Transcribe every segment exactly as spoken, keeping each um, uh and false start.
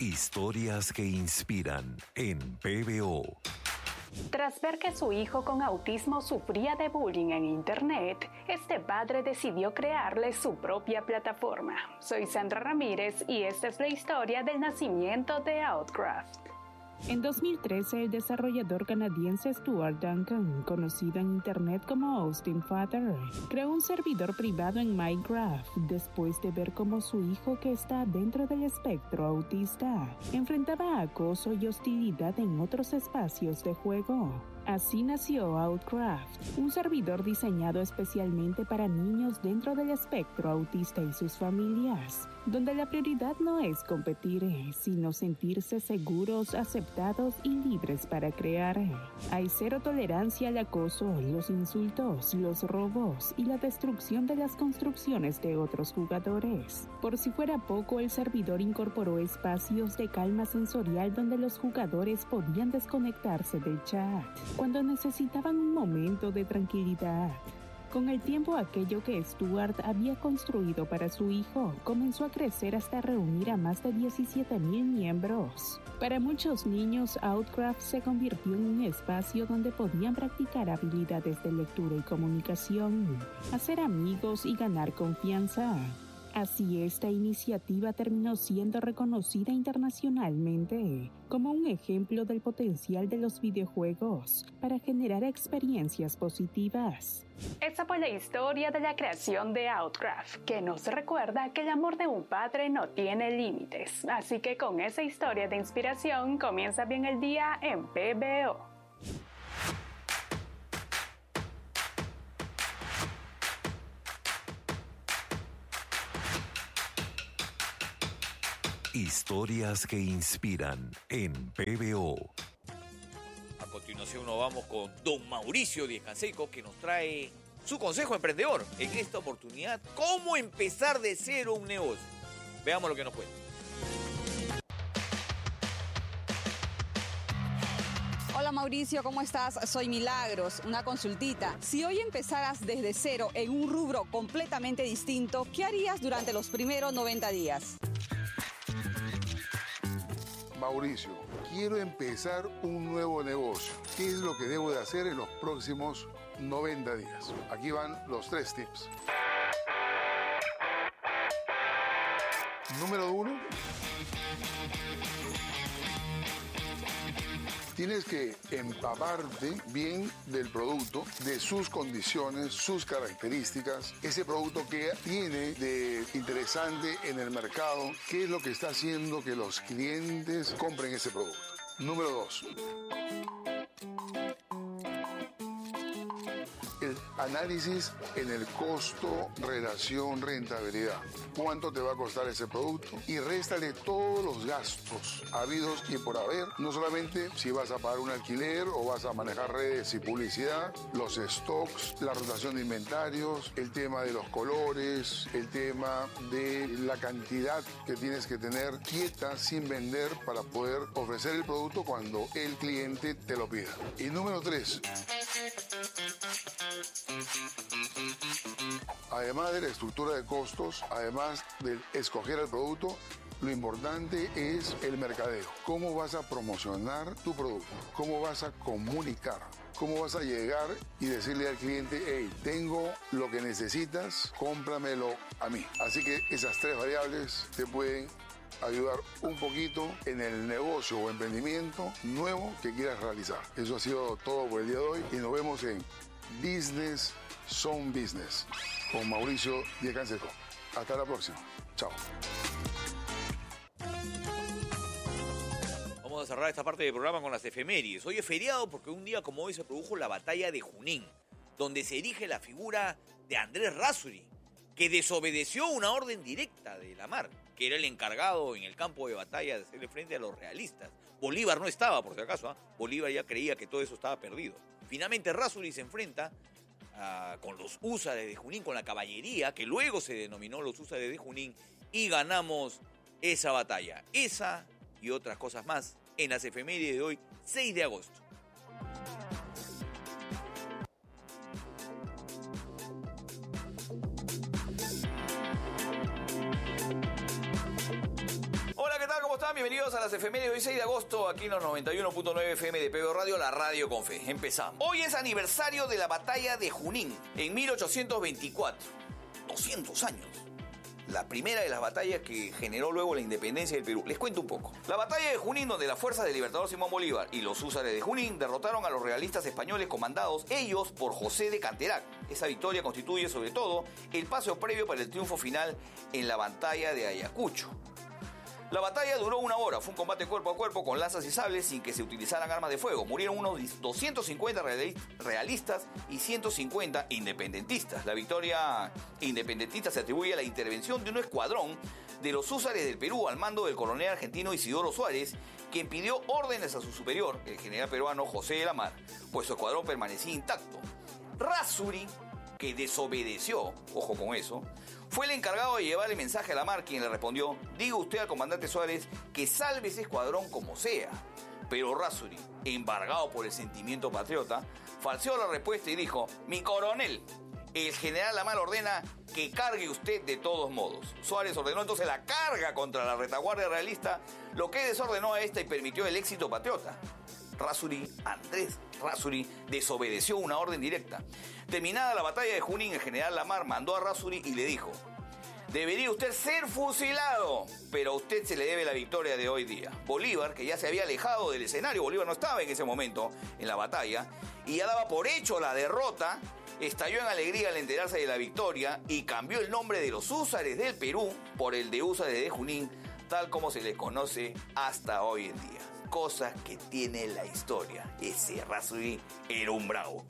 Historias que inspiran en P B O. Tras ver que su hijo con autismo sufría de bullying en Internet, este padre decidió crearle su propia plataforma. Soy Sandra Ramírez y esta es la historia del nacimiento de Outcraft. En dos mil trece, el desarrollador canadiense Stuart Duncan, conocido en Internet como Austin Father, creó un servidor privado en Minecraft después de ver cómo su hijo, que está dentro del espectro autista, enfrentaba acoso y hostilidad en otros espacios de juego. Así nació Outcraft, un servidor diseñado especialmente para niños dentro del espectro autista y sus familias, donde la prioridad no es competir, sino sentirse seguros, aceptados y libres para crear. Hay cero tolerancia al acoso, los insultos, los robos y la destrucción de las construcciones de otros jugadores. Por si fuera poco, el servidor incorporó espacios de calma sensorial donde los jugadores podían desconectarse del chat cuando necesitaban un momento de tranquilidad. Con el tiempo, aquello que Stuart había construido para su hijo comenzó a crecer hasta reunir a más de diecisiete mil miembros. Para muchos niños, Outcraft se convirtió en un espacio donde podían practicar habilidades de lectura y comunicación, hacer amigos y ganar confianza. Así, esta iniciativa terminó siendo reconocida internacionalmente como un ejemplo del potencial de los videojuegos para generar experiencias positivas. Esa fue la historia de la creación de Outcraft, que nos recuerda que el amor de un padre no tiene límites. Así que con esa historia de inspiración comienza bien el día en P B O. Historias que inspiran en P B O. A continuación nos vamos con don Mauricio Díez Canseco, que nos trae su consejo emprendedor. En esta oportunidad, cómo empezar de cero un negocio. Veamos lo que nos cuenta. Hola Mauricio, ¿cómo estás? Soy Milagros, una consultita. Si hoy empezaras desde cero en un rubro completamente distinto, ¿qué harías durante los primeros noventa días? Mauricio, quiero empezar un nuevo negocio. ¿Qué es lo que debo de hacer en los próximos noventa días? Aquí van los tres tips. Número uno. Tienes que empaparte bien del producto, de sus condiciones, sus características, ese producto que tiene de interesante en el mercado, qué es lo que está haciendo que los clientes compren ese producto. Número dos. El análisis en el costo, relación, rentabilidad. ¿Cuánto te va a costar ese producto? Y réstale todos los gastos habidos y por haber. No solamente si vas a pagar un alquiler o vas a manejar redes y publicidad, los stocks, la rotación de inventarios, el tema de los colores, el tema de la cantidad que tienes que tener quieta sin vender para poder ofrecer el producto cuando el cliente te lo pida. Y número tres. Además de la estructura de costos, además de escoger el producto, lo importante es el mercadeo. ¿Cómo vas a promocionar tu producto? ¿Cómo vas a comunicar? ¿Cómo vas a llegar y decirle al cliente, hey, tengo lo que necesitas, cómpramelo a mí? Así que esas tres variables te pueden ayudar un poquito en el negocio o emprendimiento nuevo que quieras realizar. Eso ha sido todo por el día de hoy y nos vemos en Business Son Business con Mauricio Díez Canseco. Hasta la próxima. Chao. Vamos a cerrar esta parte del programa con las efemérides. Hoy es feriado porque un día como hoy se produjo la batalla de Junín, donde se erige la figura de Andrés Rázuri, que desobedeció una orden directa de Lamar, que era el encargado en el campo de batalla de hacerle frente a los realistas. Bolívar no estaba, por si acaso, ¿eh? Bolívar ya creía que todo eso estaba perdido. Finalmente Rázuri se enfrenta uh, con los húsares de Junín, con la caballería, que luego se denominó los húsares de Junín, y ganamos esa batalla. Esa y otras cosas más en las efemérides de hoy, seis de agosto. están? Bienvenidos a las efemérides de hoy seis de agosto, aquí en los noventa y uno punto nueve F M de P B Radio, la radio con fe. Empezamos. Hoy es aniversario de la batalla de Junín, en mil ochocientos veinticuatro. doscientos años. La primera de las batallas que generó luego la independencia del Perú. Les cuento un poco. La batalla de Junín, donde las fuerzas del libertador Simón Bolívar y los húsares de Junín derrotaron a los realistas españoles comandados ellos por José de Canterac. Esa victoria constituye sobre todo el paso previo para el triunfo final en la batalla de Ayacucho. La batalla duró una hora, fue un combate cuerpo a cuerpo con lanzas y sables sin que se utilizaran armas de fuego. Murieron unos doscientos cincuenta realistas y ciento cincuenta independentistas. La victoria independentista se atribuye a la intervención de un escuadrón de los húsares del Perú al mando del coronel argentino Isidoro Suárez, quien pidió órdenes a su superior, el general peruano José de la Mar, pues su escuadrón permanecía intacto. Rázuri, que desobedeció, ojo con eso, fue el encargado de llevar el mensaje a la Mar, quien le respondió: diga usted al comandante Suárez que salve ese escuadrón como sea. Pero Rázuri, embargado por el sentimiento patriota, falseó la respuesta y dijo: mi coronel, el general Lamar ordena que cargue usted de todos modos. Suárez ordenó entonces la carga contra la retaguardia realista, lo que desordenó a esta y permitió el éxito patriota. Rázuri, Andrés Rázuri, desobedeció una orden directa. Terminada la batalla de Junín, el general Lamar mandó a Rázuri y le dijo: debería usted ser fusilado, pero a usted se le debe la victoria de hoy día. Bolívar, que ya se había alejado del escenario, Bolívar no estaba en ese momento en la batalla, y ya daba por hecho la derrota, estalló en alegría al enterarse de la victoria y cambió el nombre de los húsares del Perú por el de húsares de Junín, tal como se les conoce hasta hoy en día. Cosas que tiene la historia. Ese Rázuri era un bravo.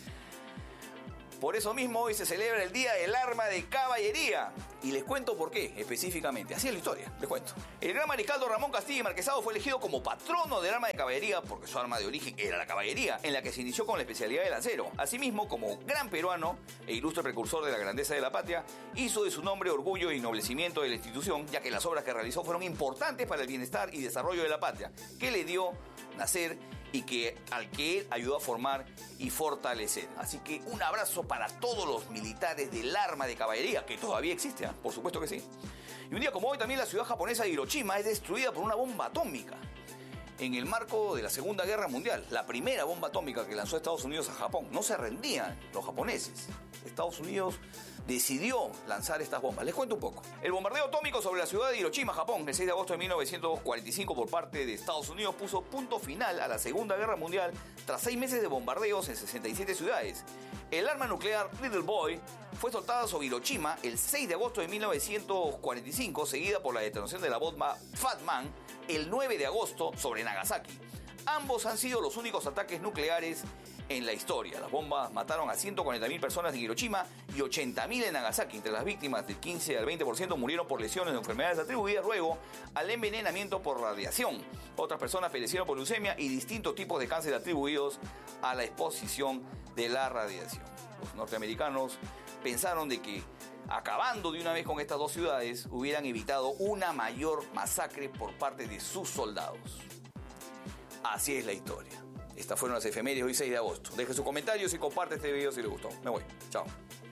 Por eso mismo hoy se celebra el Día del Arma de Caballería. Y les cuento por qué, específicamente. Así es la historia, les cuento. El gran mariscal don Ramón Castilla y Marquesado fue elegido como patrono del arma de caballería porque su arma de origen era la caballería, en la que se inició con la especialidad de lancero. Asimismo, como gran peruano e ilustre precursor de la grandeza de la patria, hizo de su nombre orgullo y ennoblecimiento de la institución, ya que las obras que realizó fueron importantes para el bienestar y desarrollo de la patria, que le dio nacer y que al que él ayudó a formar y fortalecer. Así que un abrazo para todos los militares del arma de caballería, que todavía existe, ¿eh? Por supuesto que sí. Y un día como hoy también la ciudad japonesa de Hiroshima es destruida por una bomba atómica en el marco de la Segunda Guerra Mundial. La primera bomba atómica que lanzó Estados Unidos a Japón. No se rendían los japoneses. Estados Unidos decidió lanzar estas bombas. Les cuento un poco. El bombardeo atómico sobre la ciudad de Hiroshima, Japón, el seis de agosto de mil novecientos cuarenta y cinco por parte de Estados Unidos puso punto final a la Segunda Guerra Mundial tras seis meses de bombardeos en sesenta y siete ciudades. El arma nuclear Little Boy fue soltada sobre Hiroshima el seis de agosto de mil novecientos cuarenta y cinco, seguida por la detonación de la bomba Fat Man el nueve de agosto sobre Nagasaki. Ambos han sido los únicos ataques nucleares en la historia. Las bombas mataron a ciento cuarenta mil personas en Hiroshima y ochenta mil en Nagasaki. Entre las víctimas, del quince al veinte por ciento murieron por lesiones o enfermedades atribuidas luego al envenenamiento por radiación. Otras personas perecieron por leucemia y distintos tipos de cáncer atribuidos a la exposición de la radiación. Los norteamericanos pensaron de que acabando de una vez con estas dos ciudades hubieran evitado una mayor masacre por parte de sus soldados. Así es la historia. Estas fueron las efemérides hoy seis de agosto. Deje sus comentarios y comparte este video si le gustó. Me voy. Chao.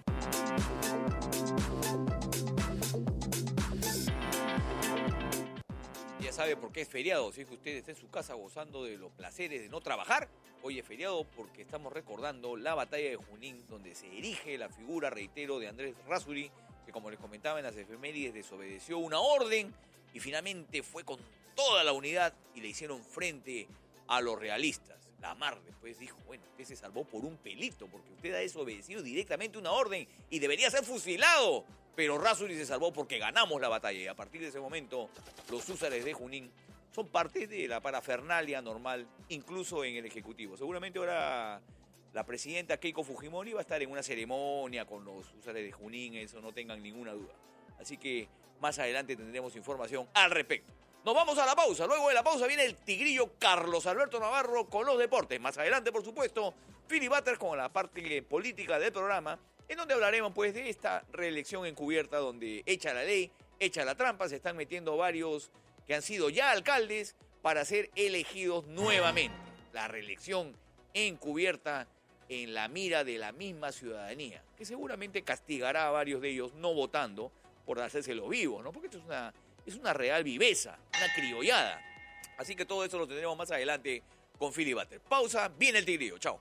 Ya sabe por qué es feriado. Si es que usted está en su casa gozando de los placeres de no trabajar, hoy es feriado porque estamos recordando la batalla de Junín, donde se erige la figura, reitero, de Andrés Rázuri, que como les comentaba en las efemérides desobedeció una orden y finalmente fue con toda la unidad y le hicieron frente a los realistas. La Mar después dijo: bueno, usted se salvó por un pelito porque usted ha desobedecido directamente una orden y debería ser fusilado. Pero Rázuri se salvó porque ganamos la batalla y a partir de ese momento los húsares de Junín son parte de la parafernalia normal, incluso en el Ejecutivo. Seguramente ahora la presidenta Keiko Fujimori va a estar en una ceremonia con los húsares de Junín, eso no tengan ninguna duda. Así que más adelante tendremos información al respecto. Nos vamos a la pausa. Luego de la pausa viene el tigrillo Carlos Alberto Navarro con los deportes. Más adelante, por supuesto, Philly Butters con la parte política del programa, en donde hablaremos pues de esta reelección encubierta donde echa la ley, echa la trampa, se están metiendo varios que han sido ya alcaldes para ser elegidos nuevamente. La reelección encubierta en la mira de la misma ciudadanía, que seguramente castigará a varios de ellos no votando por hacérselo vivo, ¿no? Porque esto es una es una real viveza, una criollada. Así que todo eso lo tendremos más adelante con Philly Butter. Pausa, viene el tigrillo. Chao.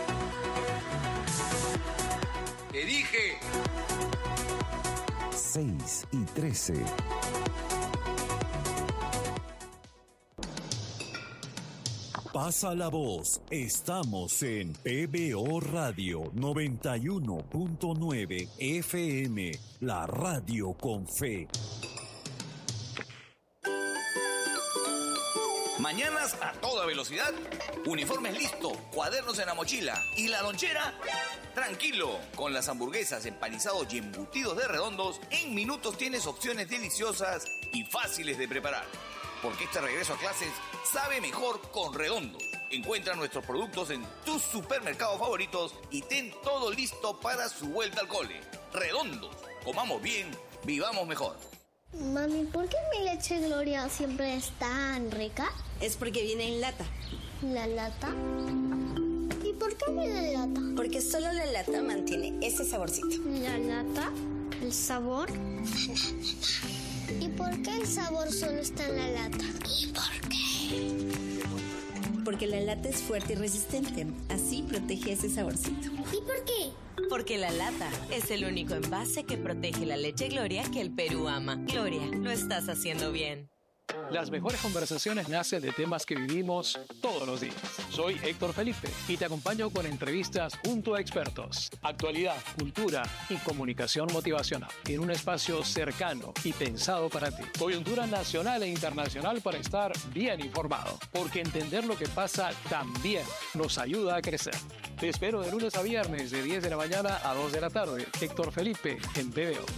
Te dije. seis y trece. Pasa la voz. Estamos en P B O Radio noventa y uno punto nueve F M, la radio con fe. Mañanas a toda velocidad, uniformes listos, cuadernos en la mochila y la lonchera, tranquilo. Con las hamburguesas, empanizados y embutidos de Redondos, en minutos tienes opciones deliciosas y fáciles de preparar. Porque este regreso a clases sabe mejor con Redondos. Encuentra nuestros productos en tus supermercados favoritos y ten todo listo para su vuelta al cole. Redondos, comamos bien, vivamos mejor. Mami, ¿por qué mi leche Gloria siempre es tan rica? Es porque viene en lata. ¿La lata? ¿Y por qué viene en lata? Porque solo la lata mantiene ese saborcito. ¿La lata? ¿El sabor? ¿Y por qué el sabor solo está en la lata? ¿Y por qué? Porque la lata es fuerte y resistente. Así protege ese saborcito. ¿Y por qué? Porque la lata es el único envase que protege la leche Gloria que el Perú ama. Gloria, lo estás haciendo bien. Las mejores conversaciones nacen de temas que vivimos todos los días. Soy Héctor Felipe y te acompaño con entrevistas junto a expertos, actualidad, cultura y comunicación motivacional en un espacio cercano y pensado para ti. Coyuntura nacional e internacional para estar bien informado, porque entender lo que pasa también nos ayuda a crecer. Te espero de lunes a viernes de diez de la mañana a dos de la tarde. Héctor Felipe en P B O.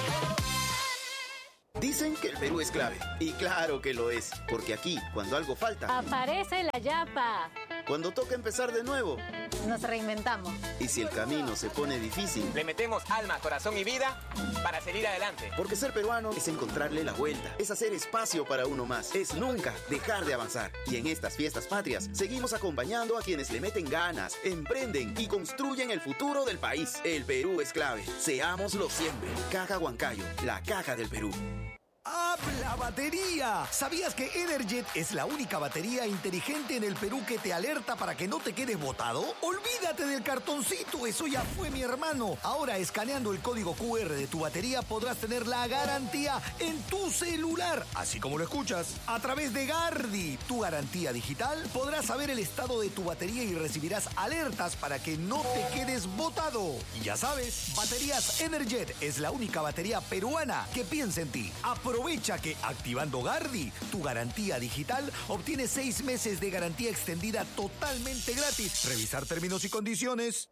Dicen que el Perú es clave, y claro que lo es, porque aquí, cuando algo falta, aparece la yapa. Cuando toca empezar de nuevo, nos reinventamos. Y si el camino se pone difícil, le metemos alma, corazón y vida para seguir adelante. Porque ser peruano es encontrarle la vuelta, es hacer espacio para uno más, es nunca dejar de avanzar. Y en estas fiestas patrias, seguimos acompañando a quienes le meten ganas, emprenden y construyen el futuro del país. El Perú es clave, seámoslo siempre. Caja Huancayo, la caja del Perú. ¡Habla batería! ¿Sabías que Energet es la única batería inteligente en el Perú que te alerta para que no te quedes botado? Olvídate del cartoncito, eso ya fue, mi hermano. Ahora, escaneando el código Q R de tu batería, podrás tener la garantía en tu celular. Así como lo escuchas, a través de Gardi, tu garantía digital, podrás saber el estado de tu batería y recibirás alertas para que no te quedes botado. Y ya sabes, Baterías Energet es la única batería peruana que piensa en ti. Aprovecha que activando Gardi, tu garantía digital, obtienes seis meses de garantía extendida totalmente gratis. Revisar términos y condiciones.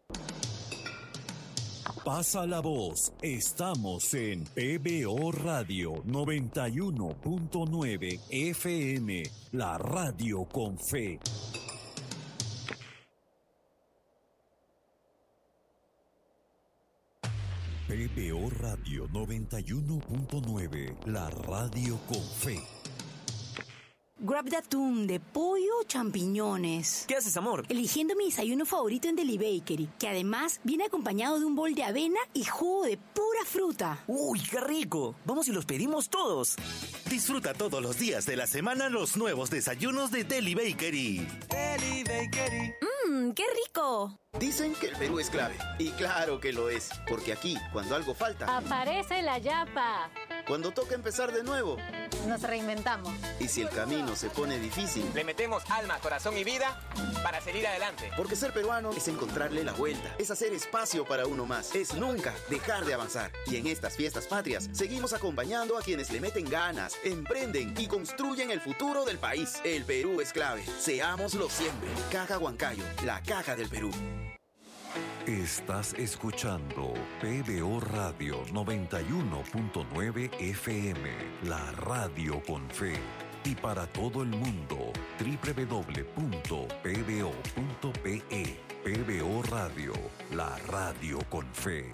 Pasa la voz. Estamos en P B O Radio noventa y uno punto nueve F M, la radio con fe. P B O Radio noventa y uno punto nueve, la radio con fe. Grab de atún, de pollo o champiñones. ¿Qué haces, amor? Eligiendo mi desayuno favorito en Deli Bakery, que además viene acompañado de un bol de avena y jugo de pura fruta. ¡Uy, qué rico! Vamos y los pedimos todos. Disfruta todos los días de la semana los nuevos desayunos de Deli Bakery. Deli Bakery. ¡Mmm, qué rico! Dicen que el Perú es clave, y claro que lo es, porque aquí, cuando algo falta, aparece la yapa. Cuando toca empezar de nuevo, nos reinventamos. Y si el camino se pone difícil, le metemos alma, corazón y vida para seguir adelante. Porque ser peruano es encontrarle la vuelta, es hacer espacio para uno más, es nunca dejar de avanzar. Y en estas fiestas patrias, seguimos acompañando a quienes le meten ganas, emprenden y construyen el futuro del país. El Perú es clave, seámoslo siempre. Caja Huancayo, la caja del Perú. Estás escuchando P B O Radio noventa y uno punto nueve F M, la radio con fe. Y para todo el mundo, doble u doble u doble u punto p b o punto p e. P B O Radio, la radio con fe.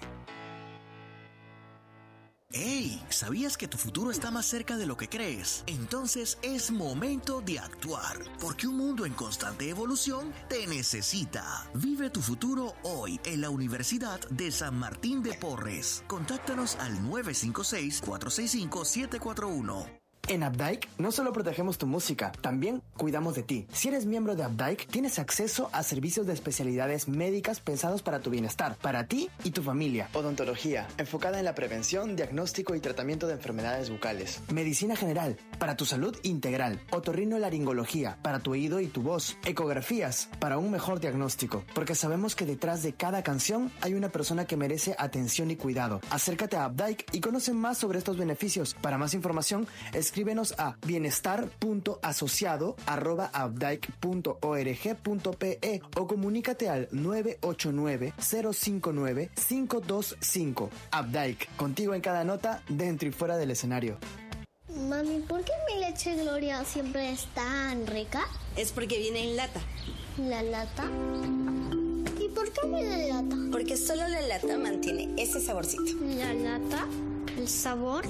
¡Hey! ¿Sabías que tu futuro está más cerca de lo que crees? Entonces es momento de actuar, porque un mundo en constante evolución te necesita. Vive tu futuro hoy en la Universidad de San Martín de Porres. Contáctanos al nueve cinco seis, cuatro seis cinco, siete cuatro uno. En Updike no solo protegemos tu música, también cuidamos de ti. Si eres miembro de Updike, tienes acceso a servicios de especialidades médicas pensados para tu bienestar, para ti y tu familia. Odontología, enfocada en la prevención, diagnóstico y tratamiento de enfermedades bucales. Medicina general, para tu salud integral. Otorrinolaringología, para tu oído y tu voz. Ecografías, para un mejor diagnóstico. Porque sabemos que detrás de cada canción hay una persona que merece atención y cuidado. Acércate a Updike y conoce más sobre estos beneficios. Para más información, escríbenos a bienestar punto asociado arroba updike punto org punto pe o comunícate al nueve ocho nueve, cero cinco nueve, cinco dos cinco. Updike, contigo en cada nota, dentro y fuera del escenario. Mami, ¿por qué mi leche Gloria siempre es tan rica? Es porque viene en lata. ¿La lata? ¿Y por qué viene en lata? Porque solo la lata mantiene ese saborcito. ¿La lata? ¿El sabor?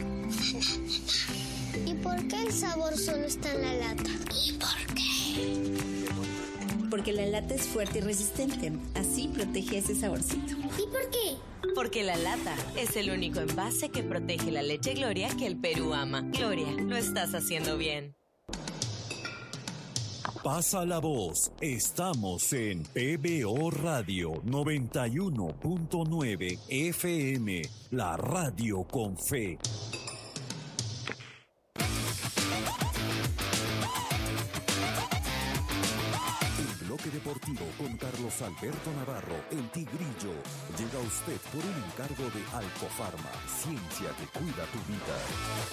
¿Y por qué el sabor solo está en la lata? ¿Y por qué? Porque la lata es fuerte y resistente. Así protege ese saborcito. ¿Y por qué? Porque la lata es el único envase que protege la leche Gloria que el Perú ama. Gloria, lo estás haciendo bien. Pasa la voz. Estamos en P B O Radio noventa y uno punto nueve F M, la radio con fe. El bloque deportivo con Carlos Alberto Navarro, el Tigrillo, llega a usted por un encargo de Alcofarma, ciencia que cuida tu vida.